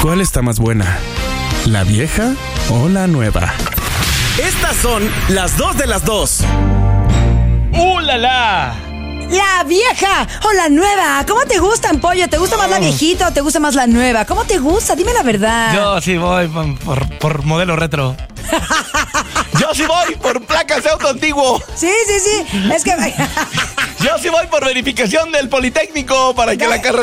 ¿Cuál está más buena? ¿La vieja o la nueva? Estas son las 2 de las 2. ¡La la! La vieja o la nueva. ¿Cómo te gustan, pollo? ¿Te gusta más la viejita o te gusta más la nueva? ¿Cómo te gusta? Dime la verdad. Yo sí voy por modelo retro. Yo sí voy por placas de auto antiguo. Sí. Es que... Yo sí voy por verificación del Politécnico para que la carretera